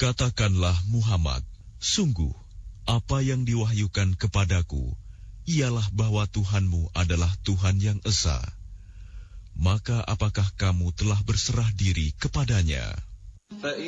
Katakanlah Muhammad, sungguh apa yang diwahyukan kepadaku ialah bahwa Tuhanmu adalah Tuhan yang esa. Maka apakah kamu telah berserah diri kepadanya?